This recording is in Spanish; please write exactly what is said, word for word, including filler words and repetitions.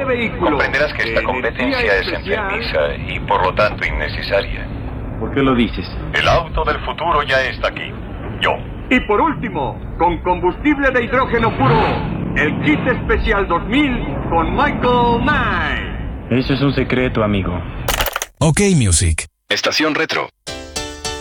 vehículo. Comprenderás que esta competencia es enfermiza y por lo tanto innecesaria. ¿Por qué lo dices? El auto del futuro ya está aquí. Yo. Y por último, con combustible de hidrógeno puro, el kit especial dos mil con Michael Knight. Eso es un secreto, amigo. OK Music. Estación Retro.